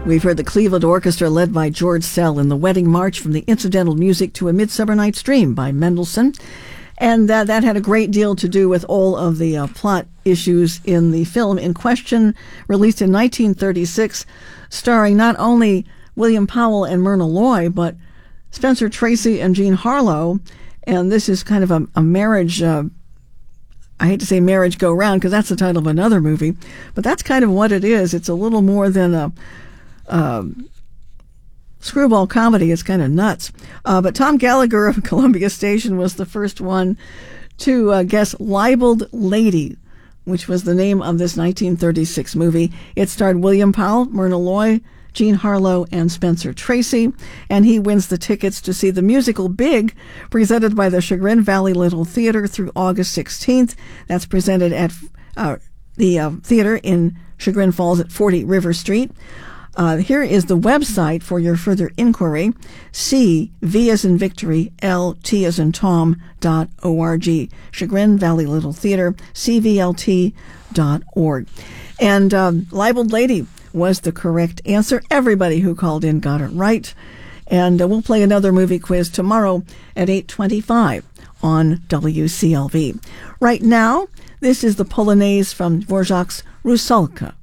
We've heard the Cleveland Orchestra led by George Szell in the Wedding March from the incidental music to A Midsummer Night's Dream by Mendelssohn. And that had a great deal to do with all of the plot issues in the film in question, released in 1936, starring not only William Powell and Myrna Loy, but Spencer Tracy and Jean Harlow. And this is kind of a marriage, I hate to say marriage go round because that's the title of another movie, but that's kind of what it is. It's a little more than a screwball comedy. It's kind of nuts. But Tom Gallagher of Columbia Station was the first one to guess Libeled Lady, which was the name of this 1936 movie. It starred William Powell, Myrna Loy, Jean Harlow, and Spencer Tracy, and he wins the tickets to see the musical Big, presented by the Chagrin Valley Little Theater through August 16th. That's presented at the theater in Chagrin Falls at 40 River Street. Here is the website for your further inquiry: V as in Victory, LT as in Tom.org. Chagrin Valley Little Theater, CVLT.org. And Libeled Lady was the correct answer. Everybody who called in got it right. And we'll play another movie quiz tomorrow at 8:25 on WCLV. Right now, this is the Polonaise from Dvorak's Rusalka.